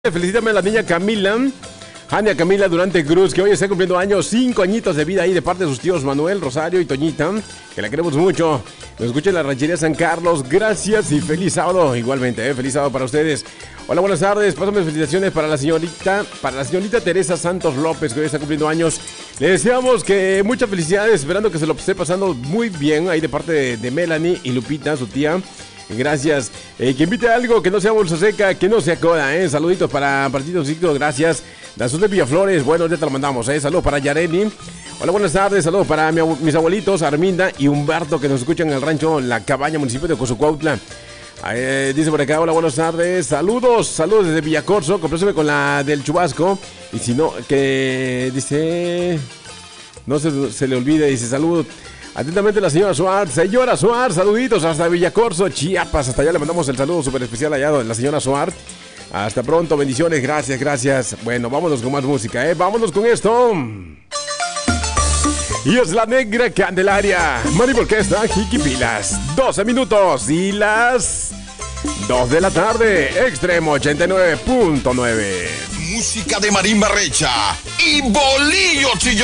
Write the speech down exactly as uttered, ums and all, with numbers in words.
Felicítame a la niña Camila, Ania Camila Durante Cruz, que hoy está cumpliendo años, cinco añitos de vida ahí de parte de sus tíos Manuel, Rosario y Toñita, que la queremos mucho. Nos escucha en la ranchería San Carlos, gracias y feliz sábado, igualmente, ¿eh? Feliz sábado para ustedes. Hola, buenas tardes, pásame felicitaciones para la señorita, para la señorita Teresa Santos López, que hoy está cumpliendo años. Le deseamos que muchas felicidades, esperando que se lo esté pasando muy bien ahí de parte de, de Melanie y Lupita, su tía. Gracias. Eh, que invite algo que no sea bolsa seca, que no sea coda, ¿eh? Saluditos para Partido Ciclo, gracias. Dazón de Villaflores, bueno, ya te lo mandamos, ¿eh? Saludos para Yareli. Hola, buenas tardes, saludos para mi, mis abuelitos, Arminda y Humberto, que nos escuchan en el rancho La Cabaña, municipio de Cozocuautla. Eh, dice por acá, hola, buenas tardes, saludos, saludos desde Villacorso, comprénseme con la del Chubasco. Y si no, que dice, no se, se le olvide, dice, saludos. Atentamente la señora Suárez, señora Suárez, saluditos hasta Villacorso, Chiapas, hasta allá le mandamos el saludo súper especial allá de la señora Suárez. Hasta pronto, bendiciones, gracias, gracias. Bueno, vámonos con más música, ¿eh? Vámonos con esto. Y es la Negra Candelaria, Maribel Orquesta, Jiquipilas, doce minutos y las dos de la tarde, Extremo ochenta y nueve punto nueve. Música de Marín Barrecha y Bolillo Chillón.